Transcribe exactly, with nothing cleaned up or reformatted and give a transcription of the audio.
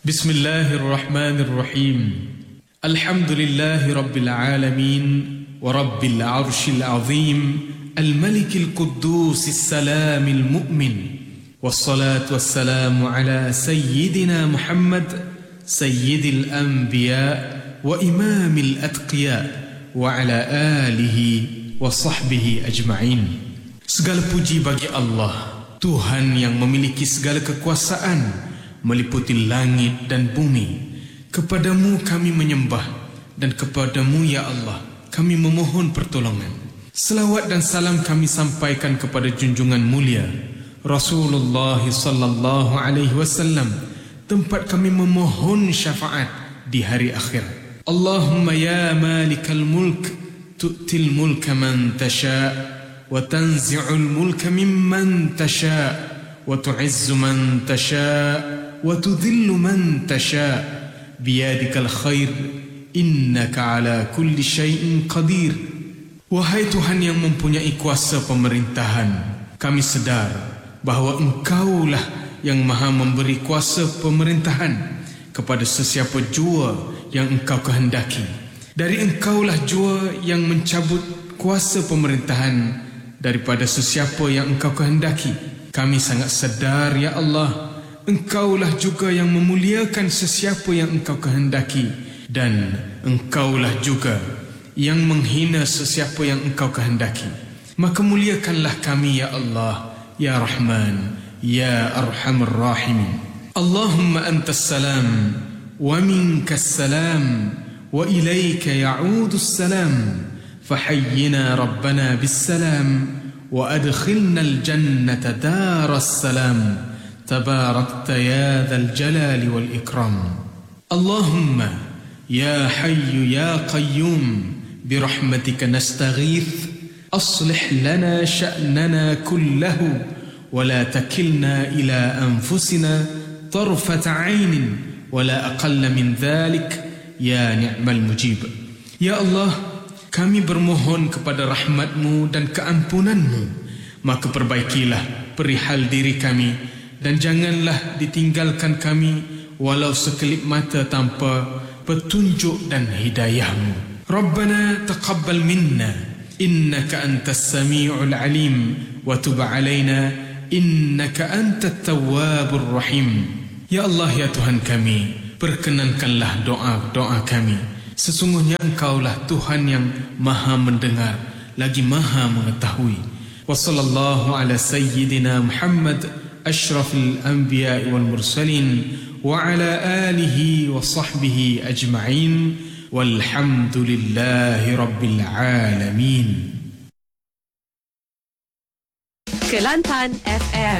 Bismillahirrahmanirrahim. Alhamdulillahi Rabbil Alamin wa Rabbil Arshil Azim, Al-Malikil Quddus Salamil Mu'min, wassalatu wassalamu ala Sayyidina Muhammad, Sayyidil Anbiya wa Imamil Atqiya, wa ala alihi wa sahbihi ajma'in. Segala puji bagi Allah, Tuhan yang memiliki segala kekuasaan meliputi langit dan bumi. Kepadamu kami menyembah, dan kepadamu ya Allah kami memohon pertolongan. Selawat dan salam kami sampaikan kepada junjungan mulia Rasulullah sallallahu alaihi wasallam, tempat kami memohon syafaat di hari akhir. Allahumma ya malikal mulk, tu'til mulka man tasha' wa tanzi'ul mulka mimman tasha' wa tu'izzu man tasha' wa tudhillu man tasha' biyadikal khair, innaka ala kulli syai'in qadir. Wahai Tuhan yang mempunyai kuasa pemerintahan, kami sedar bahawa Engkaulah yang maha memberi kuasa pemerintahan kepada sesiapa jua yang Engkau kehendaki. Dari Engkaulah jua yang mencabut kuasa pemerintahan daripada sesiapa yang Engkau kehendaki. Kami sangat sedar ya Allah, Engkaulah juga yang memuliakan sesiapa yang Engkau kehendaki, dan Engkaulah juga yang menghina sesiapa yang Engkau kehendaki. Maka muliakanlah kami ya Allah, ya Rahman, ya Arhamar Rahimin. Allahumma antas salam wa minkas salam wa ilayka ya'udus salam, fahayyina Rabbana bis salam wa adkhilna al-jannata daras salam, tabarakta ya dhal jalali wal ikram. Allahumma ya hayyu ya qayyum birahmatika nastaghith, aslih lana sha'nana kullahu wa la takilna ila anfusina tarfata 'ainin wa la aqalla min dhalik ya ni'mal mujib. Ya Allah, kami bermohon kepada rahmat-Mu dan keampunan-Mu, maka perbaikilah perihal diri kami, dan janganlah ditinggalkan kami walau sekelip mata tanpa petunjuk dan hidayah-Mu. Rabbana taqabbal minna innaka antas sami'ul alim wa tub alaina innaka antat tawwabur rahim. Ya Allah, ya Tuhan kami, perkenankanlah doa-doa kami. Sesungguhnya Engkaulah Tuhan yang maha mendengar lagi maha mengetahui. Wa sallallahu ala sayyidina Muhammad ashrafil anbiya wal mursalin wa ala alihi wa sahbihi ajma'in, walhamdulillahi rabbil alamin. Kelantan F M.